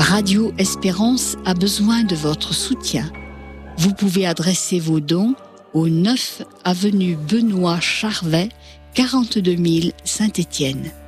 Radio Espérance a besoin de votre soutien. Vous pouvez adresser vos dons au 9 avenue Benoît Charvet, 42 000 Saint-Étienne.